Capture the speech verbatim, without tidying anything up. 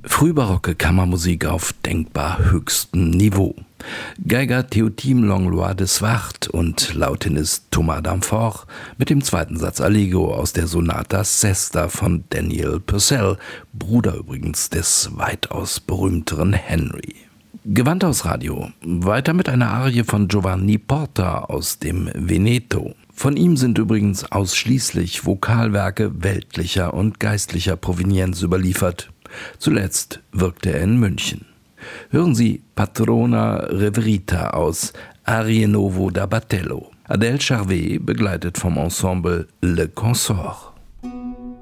Frühbarocke Kammermusik auf denkbar höchstem Niveau. Geiger Théotime Langlois de Swart und Lautinist Thomas d'Amfort mit dem zweiten Satz Allegro aus der Sonata Sesta von Daniel Purcell, Bruder übrigens des weitaus berühmteren Henry. Gewandhaus Radio, weiter mit einer Arie von Giovanni Porta aus dem Veneto. Von ihm sind übrigens ausschließlich Vokalwerke weltlicher und geistlicher Provenienz überliefert. Zuletzt wirkte er in München. Hören Sie Patrona Reverita aus Arie Novo da Battello. Adèle Charvet begleitet vom Ensemble Le Consort.